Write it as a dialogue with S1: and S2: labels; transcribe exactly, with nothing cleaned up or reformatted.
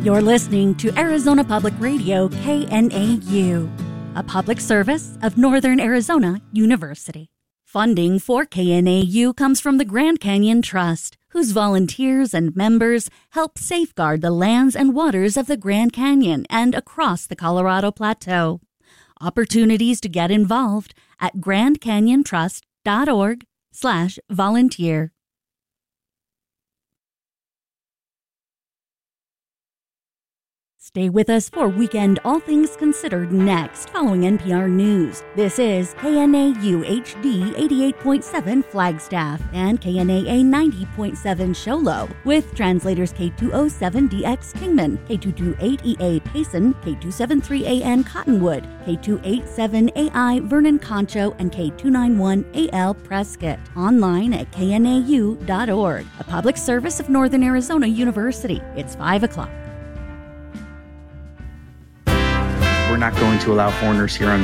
S1: You're listening to Arizona Public Radio, K N A U, a public service of Northern Arizona University. Funding for K N A U comes from the Grand Canyon Trust, whose volunteers and members help safeguard the lands and waters of the Grand Canyon and across the Colorado Plateau. Opportunities to get involved at grandcanyontrust.org slash volunteer. Stay with us for Weekend All Things Considered next, following N P R News. This is K N A U H D eighty-eight point seven Flagstaff and K N A A ninety point seven Show Low, with translators K two oh seven D X Kingman, K two twenty-eight E A Payson, K two seventy-three A N Cottonwood, K two eighty-seven A I Vernon Concho, and K two ninety-one A L Prescott. Online at K N A U dot org, a public service of Northern Arizona University. It's five o'clock.
S2: We're not going to allow foreigners here on